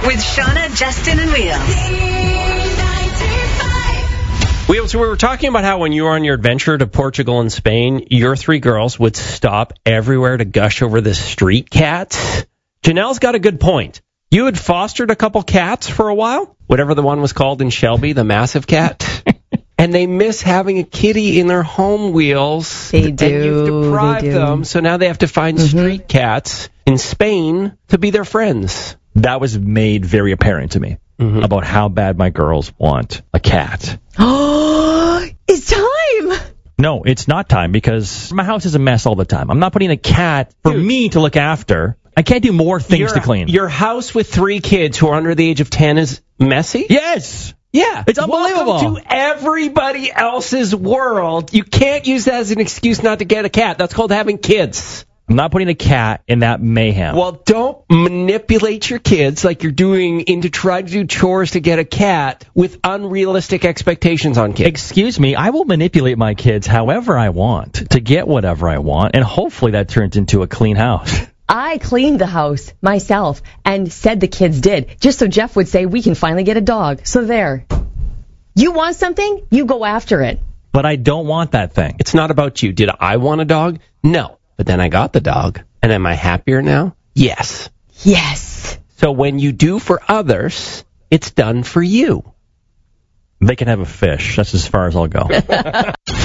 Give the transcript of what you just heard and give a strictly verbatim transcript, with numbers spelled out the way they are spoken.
with Shauna, Justin, and Wheels. Wheels, we were talking about how when you were on your adventure to Portugal and Spain, your three girls would stop everywhere to gush over the street cats. Janelle's got a good point. You had fostered a couple cats for a while, whatever the one was called in Shelby, the massive cat. And they miss having a kitty in their home, Wheels. They do. And you've deprived they do. them, so now they have to find Mm-hmm. street cats in Spain to be their friends. That was made very apparent to me mm-hmm. about how bad my girls want a cat. Oh, it's time! No, it's not time because my house is a mess all the time. I'm not putting a cat for Dude. me to look after. I can't do more things your, to clean. Your house with three kids who are under the age of ten is messy? Yes! Yeah. It's unbelievable. Welcome to everybody else's world. You can't use that as an excuse not to get a cat. That's called having kids. I'm not putting a cat in that mayhem. Well, don't manipulate your kids like you're doing into trying to do chores to get a cat with unrealistic expectations on kids. Excuse me, I will manipulate my kids however I want to get whatever I want, and hopefully that turns into a clean house. I cleaned the house myself and said the kids did, just so Jeff would say we can finally get a dog. So there. You want something? You go after it. But I don't want that thing. It's not about you. Did I want a dog? No. But then I got the dog. And am I happier now? Yes. Yes. So when you do for others, it's done for you. They can have a fish. That's as far as I'll go.